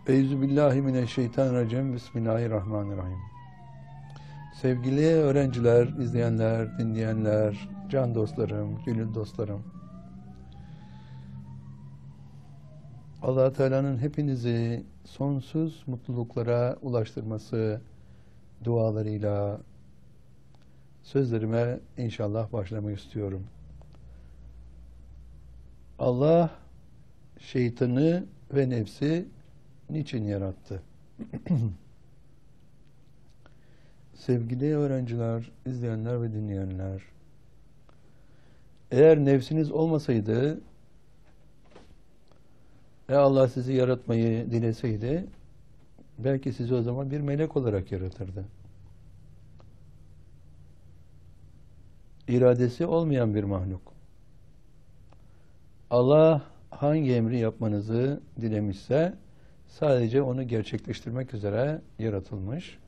Euzubillahimineşşeytanirracim. Bismillahirrahmanirrahim. Sevgili öğrenciler, izleyenler, dinleyenler, can dostlarım, gönül dostlarım. Allah Teala'nın hepinizi sonsuz mutluluklara ulaştırması dualarıyla sözlerime inşallah başlamak istiyorum. Allah şeytanı ve nefsi niçin yarattı? Sevgili öğrenciler, izleyenler ve dinleyenler, eğer nefsiniz olmasaydı ve Allah sizi yaratmayı dileseydi, belki sizi o zaman bir melek olarak yaratırdı. İradesi olmayan bir mahluk. Allah hangi emri yapmanızı dilemişse sadece onu gerçekleştirmek üzere yaratılmış.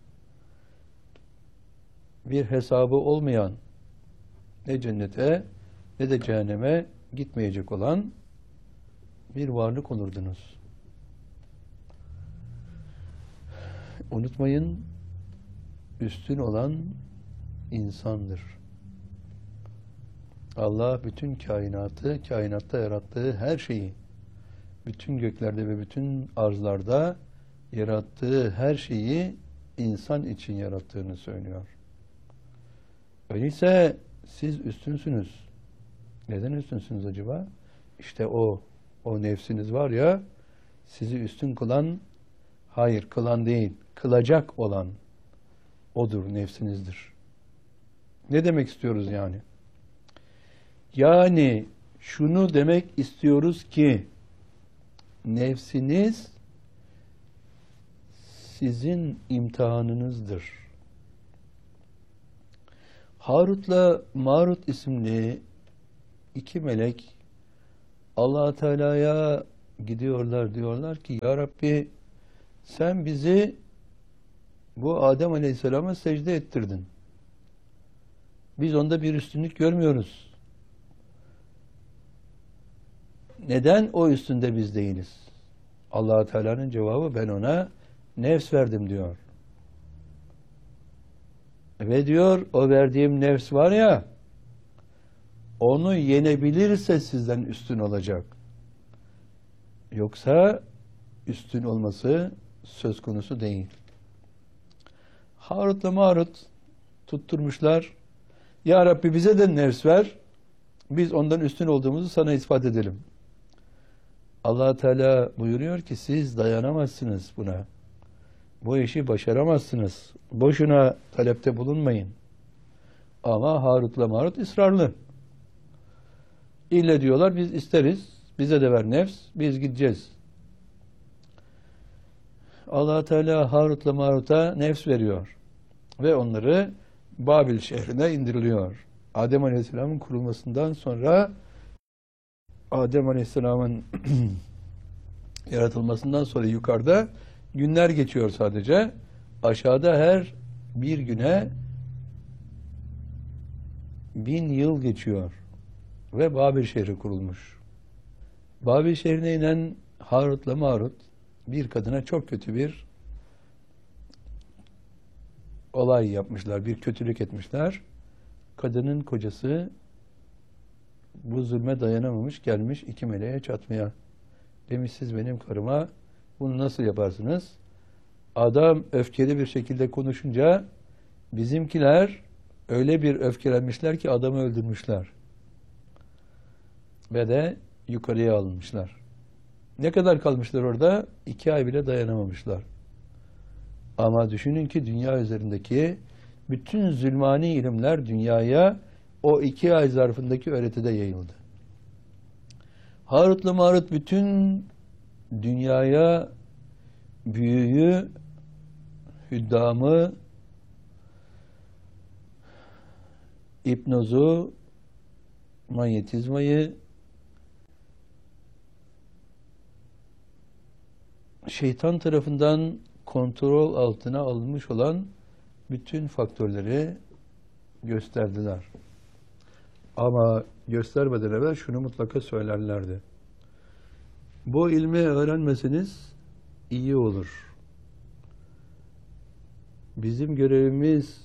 Bir hesabı olmayan, ne cennete ne de cehenneme gitmeyecek olan bir varlık olurdunuz. Unutmayın, üstün olan insandır. Allah bütün kainatı, kainatta yarattığı her şeyi, bütün göklerde ve bütün arzlarda yarattığı her şeyi insan için yarattığını söylüyor. Öyleyse siz üstünsünüz. Neden üstünsünüz acaba? İşte o nefsiniz var ya, sizi üstün kılan, hayır kılan değil, kılacak olan odur, nefsinizdir. Ne demek istiyoruz yani? Yani şunu demek istiyoruz ki nefsiniz sizin imtihanınızdır. Harut'la Marut isimli iki melek Allah Teala'ya gidiyorlar, diyorlar ki ya Rabbi sen bizi bu Adem Aleyhisselam'a secde ettirdin. Biz onda bir üstünlük görmüyoruz. Neden o üstünde biz değiliz? Allah Teala'nın cevabı ben ona nefs verdim diyor. Ve diyor o verdiğim nefs var ya, onu yenebilirse sizden üstün olacak. Yoksa üstün olması söz konusu değil. Harut'la Marut tutturmuşlar. Ya Rabbi bize de nefs ver. Biz ondan üstün olduğumuzu sana ispat edelim. Allah Teala buyuruyor ki siz dayanamazsınız buna. Bu işi başaramazsınız. Boşuna talepte bulunmayın. Ama Harut'la Marut ısrarlı. İlle diyorlar biz isteriz. Bize de ver nefs. Biz gideceğiz. Allah Teala Harut'la Marut'a nefs veriyor. Ve onları Babil şehrine indiriliyor. Adem Aleyhisselam'ın kurulmasından sonra Adem Aleyhisselam'ın yaratılmasından sonra yukarıda günler geçiyor sadece. Aşağıda her bir güne 1000 yıl geçiyor. Ve Babil şehri kurulmuş. Babil şehrine inen Harut'la Marut bir kadına çok kötü bir olay yapmışlar. Bir kötülük etmişler. Kadının kocası bu zulme dayanamamış, gelmiş iki meleğe çatmaya. Demiş siz benim karıma bunu nasıl yaparsınız? Adam öfkeli bir şekilde konuşunca bizimkiler öyle bir öfkelenmişler ki adamı öldürmüşler. Ve de yukarıya alınmışlar. Ne kadar kalmışlar orada? 2 ay bile dayanamamışlar. Ama düşünün ki dünya üzerindeki bütün zulmani ilimler dünyaya o 2 ay zarfındaki öğretide yayıldı. Harut'la Marut bütün dünyaya büyüyü, hüddamı, hipnozu, manyetizmayı, şeytan tarafından kontrol altına alınmış olan bütün faktörleri gösterdiler. Ama göstermeden evvel şunu mutlaka söylerlerdi. Bu ilmi öğrenmeseniz iyi olur. Bizim görevimiz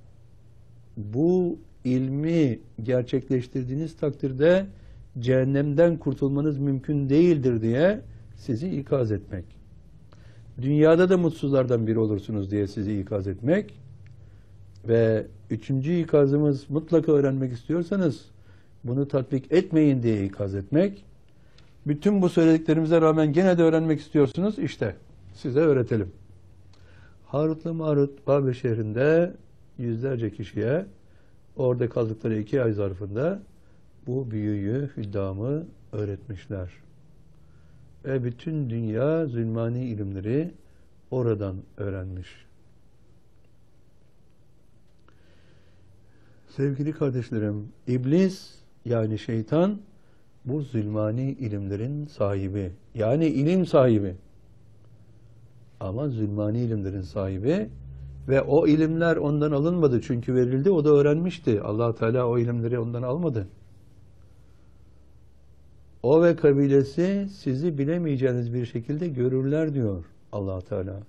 bu ilmi gerçekleştirdiğiniz takdirde cehennemden kurtulmanız mümkün değildir diye sizi ikaz etmek. Dünyada da mutsuzlardan biri olursunuz diye sizi ikaz etmek. Ve üçüncü ikazımız, mutlaka öğrenmek istiyorsanız bunu tatbik etmeyin diye ikaz etmek. Bütün bu söylediklerimize rağmen gene de öğrenmek istiyorsunuz. İşte size öğretelim. Harut'la Marut Babil şehrinde yüzlerce kişiye orada kaldıkları 2 ay zarfında bu büyüyü, hüddamı öğretmişler. Ve bütün dünya zulmani ilimleri oradan öğrenmiş. Sevgili kardeşlerim, iblis yani şeytan bu zulmani ilimlerin sahibi. Yani ilim sahibi. Ama zulmani ilimlerin sahibi ve o ilimler ondan alınmadı çünkü verildi, o da öğrenmişti. Allah Teala o ilimleri ondan almadı. O ve kabilesi sizi bilemeyeceğiniz bir şekilde görürler diyor Allah Teala.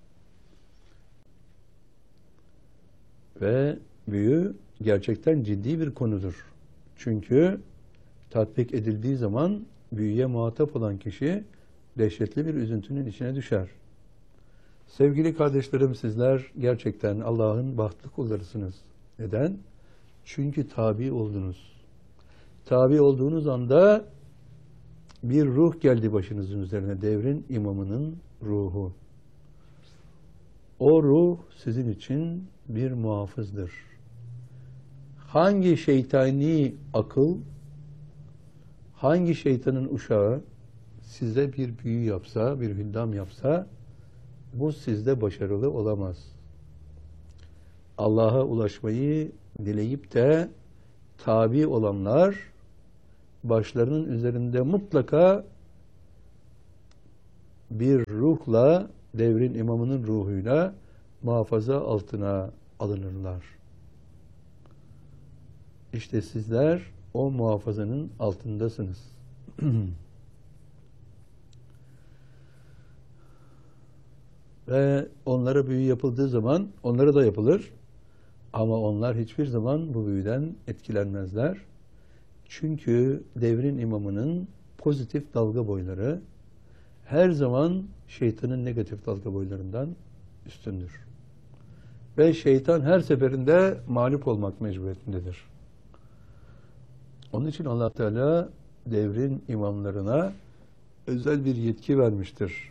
Ve büyü gerçekten ciddi bir konudur. Çünkü tatbik edildiği zaman büyüye muhatap olan kişi dehşetli bir üzüntünün içine düşer. Sevgili kardeşlerim, sizler gerçekten Allah'ın bahtlı kullarısınız. Neden? Çünkü tabi oldunuz. Tabi olduğunuz anda bir ruh geldi başınızın üzerine, devrin imamının ruhu. O ruh sizin için bir muhafızdır. Hangi şeytani akıl, hangi şeytanın uşağı size bir büyü yapsa, bir hüddam yapsa, bu sizde başarılı olamaz. Allah'a ulaşmayı dileyip de tabi olanlar, başlarının üzerinde mutlaka bir ruhla, devrin imamının ruhuyla muhafaza altına alınırlar. İşte sizler o muhafazanın altındasınız. Ve onlara büyü yapıldığı zaman onlara da yapılır. Ama onlar hiçbir zaman bu büyüden etkilenmezler. Çünkü devrin imamının pozitif dalga boyları her zaman şeytanın negatif dalga boylarından üstündür. Ve şeytan her seferinde mağlup olmak mecburiyetindedir. Onun için Allah Teala devrin imamlarına özel bir yetki vermiştir.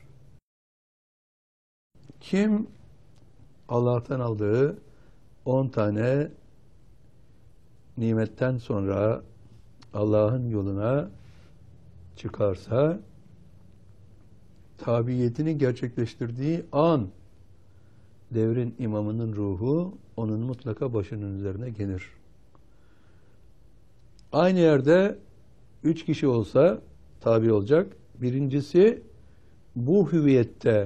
Kim Allah'tan aldığı 10 tane nimetten sonra Allah'ın yoluna çıkarsa, tabiyetini gerçekleştirdiği an devrin imamının ruhu onun mutlaka başının üzerine gelir. Aynı yerde 3 kişi olsa tabi olacak. Birincisi bu hüviyette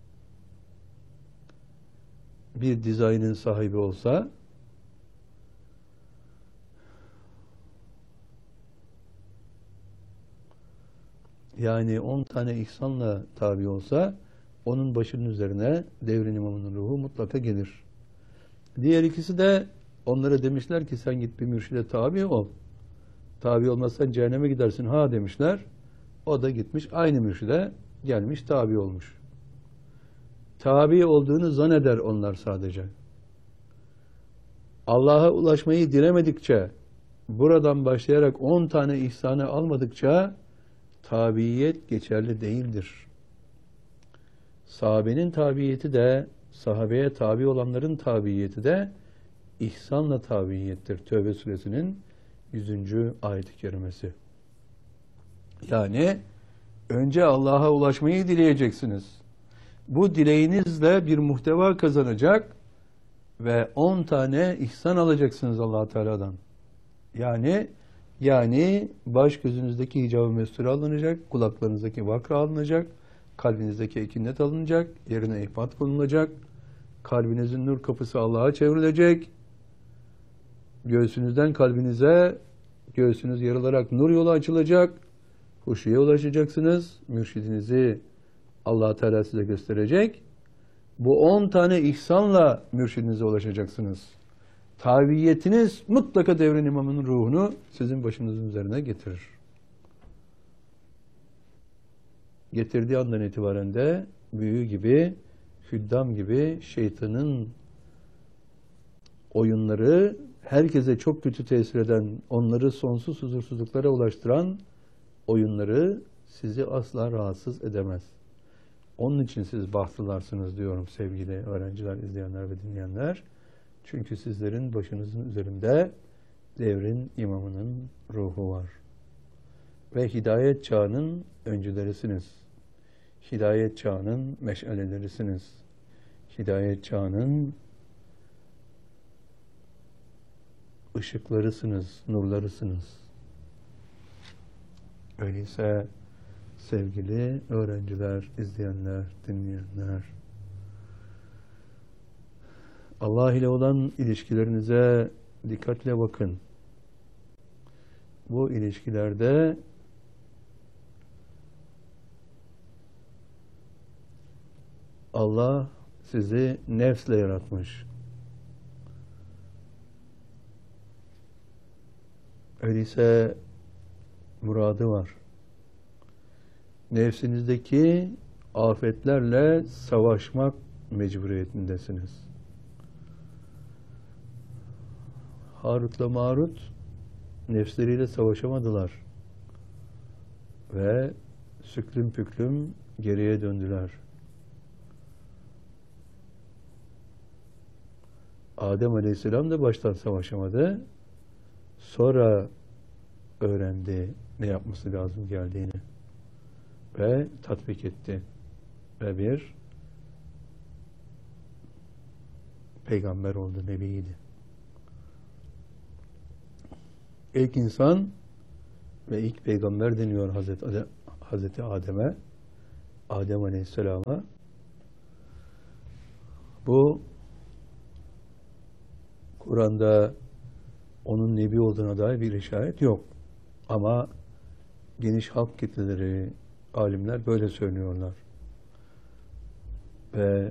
bir dizaynın sahibi olsa, yani 10 tane ihsanla tabi olsa, onun başının üzerine devrin imamının ruhu mutlaka gelir. Diğer ikisi de onlara demişler ki sen git bir mürşide tabi ol. Tabi olmazsan cehenneme gidersin ha demişler. O da gitmiş aynı mürşide gelmiş tabi olmuş. Tabi olduğunu zanneder onlar sadece. Allah'a ulaşmayı dilemedikçe, buradan başlayarak 10 tane ihsanı almadıkça tabiyet geçerli değildir. Sahabenin tabiyeti de, sahabeye tabi olanların tabiyeti de ihsanla tabiyettir. Tövbe suresinin 100. ayet-i kerimesi. Yani önce Allah'a ulaşmayı dileyeceksiniz. Bu dileğinizle bir muhteva kazanacak ve 10 tane ihsan alacaksınız Allah Teala'dan. Yani baş gözünüzdeki hicab-ı mesture alınacak, kulaklarınızdaki vakra alınacak, kalbinizdeki ekinnet alınacak, yerine ihbat konulacak, kalbinizin nur kapısı Allah'a çevrilecek, göğsünüzden kalbinize, göğsünüz yarılarak nur yolu açılacak, huşuya ulaşacaksınız, mürşidinizi Allah Teala size gösterecek. Bu 10 tane ihsanla mürşidinize ulaşacaksınız. Tabiyetiniz mutlaka devrin imamının ruhunu sizin başınızın üzerine getirir. Getirdiği andan itibaren de büyü gibi, hüddam gibi şeytanın oyunları, herkese çok kötü tesir eden, onları sonsuz huzursuzluklara ulaştıran oyunları sizi asla rahatsız edemez. Onun için siz bahtlılarsınız diyorum sevgili öğrenciler, izleyenler ve dinleyenler. Çünkü sizlerin başınızın üzerinde devrin imamının ruhu var. Ve hidayet çağının öncülerisiniz. Hidayet çağının meşalelerisiniz. Hidayet çağının ışıklarısınız, nurlarısınız. Öyleyse sevgili öğrenciler, izleyenler, dinleyenler, Allah ile olan ilişkilerinize dikkatle bakın. Bu ilişkilerde Allah sizi nefsle yaratmış. Öyleyse muradı var. Nefsinizdeki afetlerle savaşmak mecburiyetindesiniz. Harut'la Marut nefsleriyle savaşamadılar ve süklüm püklüm geriye döndüler. Adem Aleyhisselam da baştan savaşamadı. Sonra öğrendi ne yapması lazım geldiğini ve tatbik etti. Ve bir peygamber oldu, nebiydi. İlk insan ve ilk peygamber deniyor Hazreti Adem'e, Adem Aleyhisselam'a. Bu Kur'an'da onun nebi olduğuna dair bir işaret yok. Ama geniş halk kitleleri, alimler böyle söylüyorlar. Ve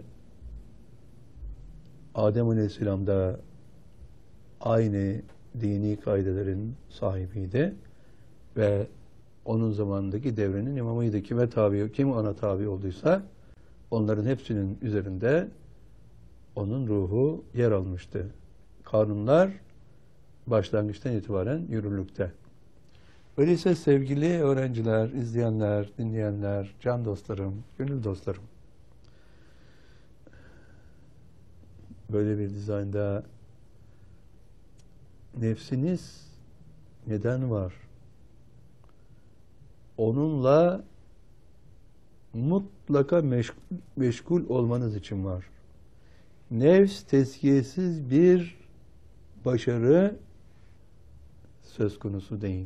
Adem Aleyhisselam da aynı dini kaidelerin sahibiydi ve onun zamanındaki devrenin imamıydı. Kime tabi, kim ona tabi olduysa onların hepsinin üzerinde onun ruhu yer almıştı. Kanunlar başlangıçtan itibaren yürürlükte. Öyleyse sevgili öğrenciler, izleyenler, dinleyenler, can dostlarım, gönül dostlarım, böyle bir dizaynda nefsiniz neden var? Onunla mutlaka meşgul olmanız için var. Nefs tezkiyesiz bir başarı söz konusu değil.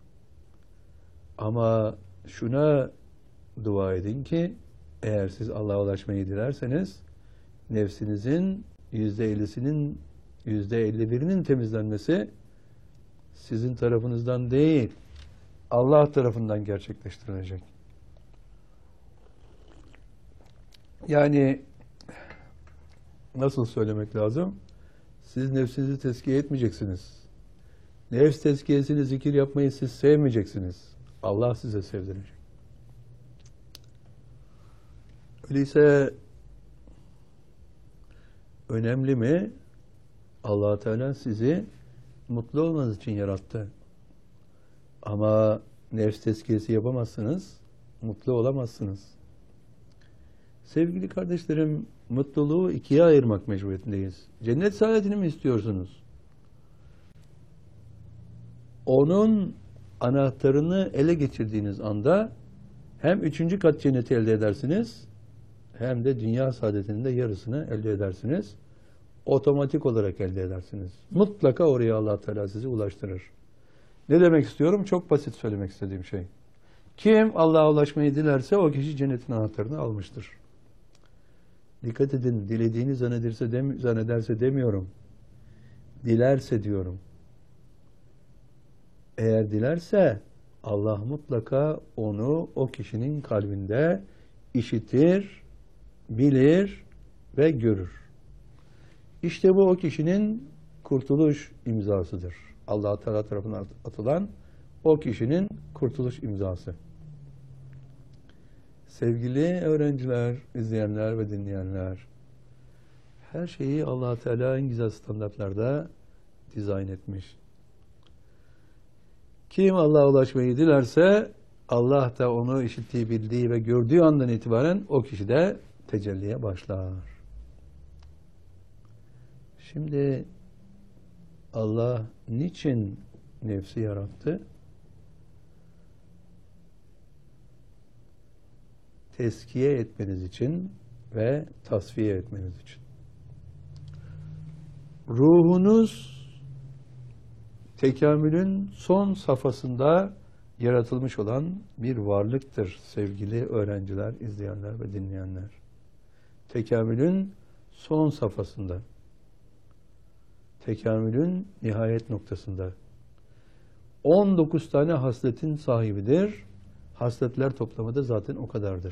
Ama şuna dua edin ki eğer siz Allah'a ulaşmayı dilerseniz nefsinizin %50'sinin %51'inin temizlenmesi sizin tarafınızdan değil, Allah tarafından gerçekleştirilecek. Yani nasıl söylemek lazım? Siz nefsinizi tezkiye etmeyeceksiniz. Nefs tezkiyesini, zikir yapmayı siz sevmeyeceksiniz. Allah size sevdirecek. Öyleyse önemli mi? Allah Teala sizi mutlu olmanız için yarattı. Ama nefs tezkiyesi yapamazsınız, mutlu olamazsınız. Sevgili kardeşlerim, mutluluğu ikiye ayırmak mecburiyetindeyiz. Cennet saadetini mi istiyorsunuz? Onun anahtarını ele geçirdiğiniz anda hem 3. kat cenneti elde edersiniz, hem de dünya saadetinin de yarısını elde edersiniz. Otomatik olarak elde edersiniz. Mutlaka oraya Allah Teala sizi ulaştırır. Ne demek istiyorum? Çok basit söylemek istediğim şey. Kim Allah'a ulaşmayı dilerse o kişi cennetin anahtarını almıştır. Dikkat edin, dilediğini zannederse demiyorum. Dilerse diyorum. Eğer dilerse Allah mutlaka onu o kişinin kalbinde işitir, bilir ve görür. İşte bu o kişinin kurtuluş imzasıdır. Allah Teala tarafından atılan o kişinin kurtuluş imzası. Sevgili öğrenciler, izleyenler ve dinleyenler, her şeyi Allah Teala en güzel standartlarda dizayn etmiş. Kim Allah'a ulaşmayı dilerse Allah da onu işittiği, bildiği ve gördüğü andan itibaren o kişi de tecelliye başlar. Şimdi Allah niçin nefsi yarattı? Teskiye etmeniz için ve tasfiye etmeniz için. Ruhunuz tekamülün son safhasında yaratılmış olan bir varlıktır sevgili öğrenciler, izleyenler ve dinleyenler. Tekamülün son safhasında, tekamülün nihayet noktasında. 19 tane hasletin sahibidir. Hasletler toplamı da zaten o kadardır.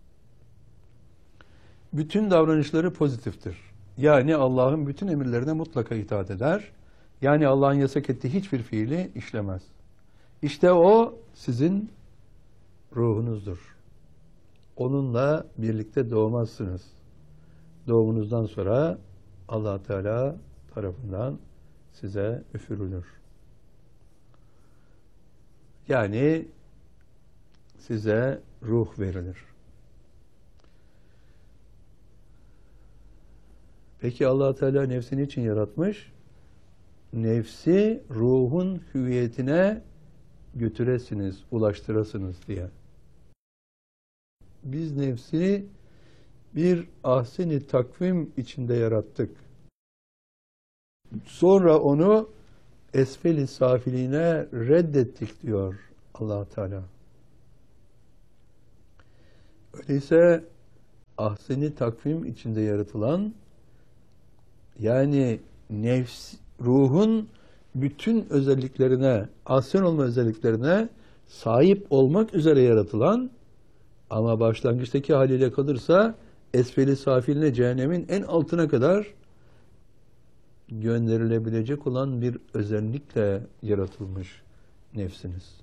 Bütün davranışları pozitiftir. Yani Allah'ın bütün emirlerine mutlaka itaat eder. Yani Allah'ın yasak ettiği hiçbir fiili işlemez. İşte o sizin ruhunuzdur. Onunla birlikte doğmazsınız. Doğumunuzdan sonra Allah Teala tarafından size üfürülür. Yani size ruh verilir. Peki Allah Teala nefsini için yaratmış? Nefsi ruhun hüviyetine götüresiniz, ulaştırasınız diye. Biz nefsi bir ahsen-i takvim içinde yarattık. Sonra onu esfel-i safiliğine reddettik diyor Allah Teala. Öyleyse ahsen-i takvim içinde yaratılan, yani nefs, ruhun bütün özelliklerine, ahsen olma özelliklerine sahip olmak üzere yaratılan ama başlangıçtaki haliyle kalırsa esfel-i safiline, cehennemin en altına kadar gönderilebilecek olan bir özellikle yaratılmış nefsiniz.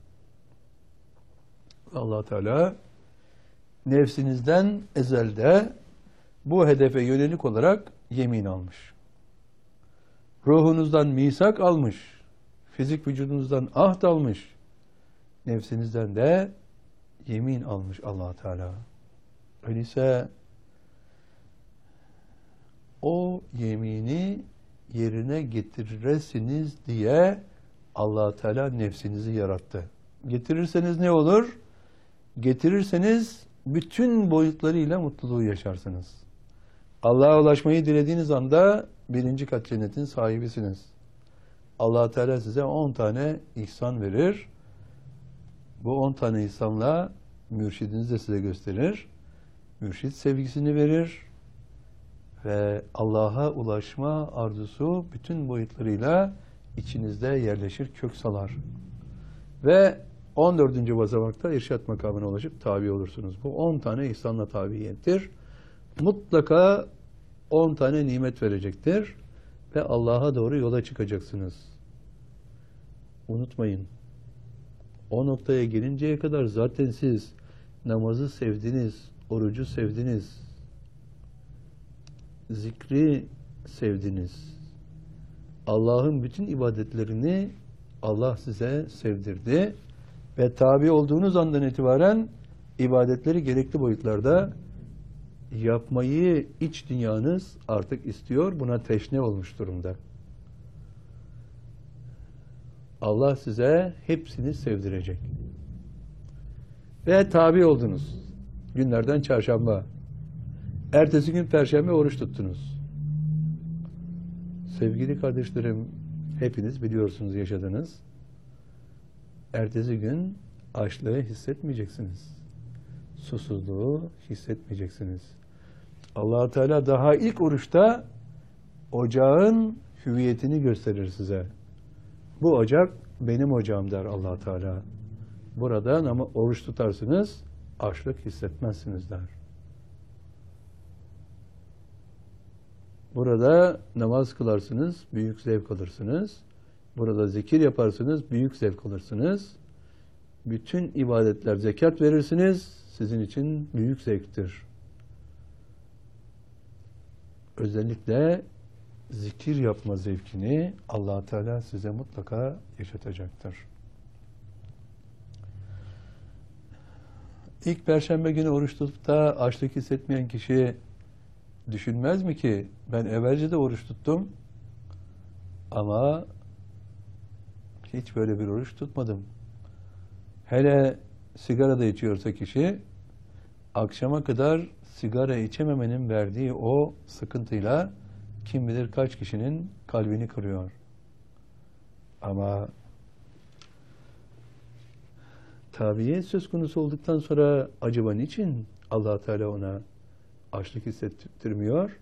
Allah Teala nefsinizden ezelde bu hedefe yönelik olarak yemin almış. Ruhunuzdan misak almış. Fizik vücudunuzdan ahd almış. Nefsinizden de yemin almış Allah Teala. Öyleyse o yemini yerine getiresiniz diye Allah Teala nefsinizi yarattı. Getirirseniz ne olur? Getirirseniz bütün boyutlarıyla mutluluğu yaşarsınız. Allah'a ulaşmayı dilediğiniz anda 1. kat cennetin sahibisiniz. Allah Teala size 10 tane ihsan verir. Bu 10 tane ihsanla mürşidiniz de size gösterir. Mürşid sevgisini verir ve Allah'a ulaşma arzusu bütün boyutlarıyla içinizde yerleşir, kök salar. Ve 14. basamakta irşat makamına ulaşıp tabi olursunuz. Bu 10 tane ihsanla tabiyettir. Mutlaka 10 tane nimet verecektir ve Allah'a doğru yola çıkacaksınız. Unutmayın. O noktaya gelinceye kadar zaten siz namazı sevdiniz, orucu sevdiniz, zikri sevdiniz. Allah'ın bütün ibadetlerini Allah size sevdirdi ve tabi olduğunuz andan itibaren ibadetleri gerekli boyutlarda yapmayı iç dünyanız artık istiyor, buna teşne olmuş durumda. Allah size hepsini sevdirecek. Ve tabi oldunuz. Günlerden çarşamba. Ertesi gün perşembe oruç tuttunuz. Sevgili kardeşlerim, hepiniz biliyorsunuz, yaşadınız. Ertesi gün açlığı hissetmeyeceksiniz. Susuzluğu hissetmeyeceksiniz. Allah Teala daha ilk oruçta ocağın hüviyetini gösterir size. Bu ocak benim ocağım der Allah Teala. Burada ama oruç tutarsınız, açlık hissetmezsiniz der. Burada namaz kılarsınız, büyük zevk alırsınız. Burada zikir yaparsınız, büyük zevk alırsınız. Bütün ibadetler, zekat verirsiniz, sizin için büyük zevktir. Özellikle zikir yapma zevkini Allah Teala size mutlaka yaşatacaktır. İlk Perşembe günü oruç tutup da açlık hissetmeyen kişi düşünmez mi ki ben evvelce de oruç tuttum ama hiç böyle bir oruç tutmadım. Hele sigara da içiyorsa kişi akşama kadar sigara içememenin verdiği o sıkıntıyla kim bilir kaç kişinin kalbini kırıyor. Ama tabiyet söz konusu olduktan sonra acaba niçin Allah Teala ona açlık hissettirmiyor?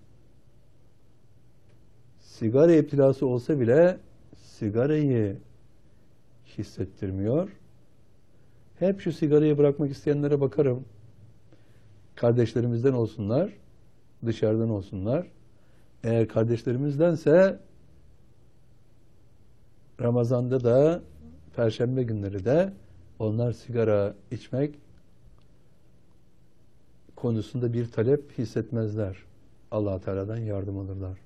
Sigara iptilası olsa bile sigarayı hissettirmiyor. Hep şu sigarayı bırakmak isteyenlere bakarım. Kardeşlerimizden olsunlar, dışarıdan olsunlar. Eğer kardeşlerimizdense Ramazan'da da, Perşembe günleri de onlar sigara içmek konusunda bir talep hissetmezler. Allah Teala'dan yardım alırlar.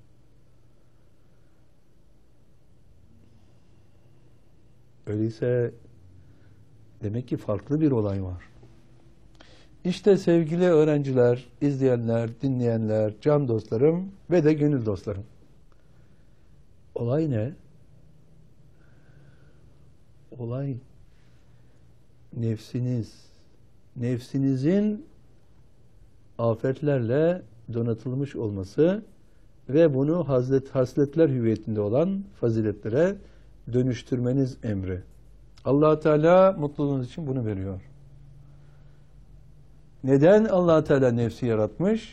Öyleyse demek ki farklı bir olay var. İşte sevgili öğrenciler, izleyenler, dinleyenler, can dostlarım ve de gönül dostlarım. Olay ne? Olay nefsiniz. Nefsinizin afetlerle donatılmış olması ve bunu hasletler hüviyetinde olan faziletlere dönüştürmeniz emri. Allah Teala mutluluğunuz için bunu veriyor. Neden Allah Teala nefsi yaratmış?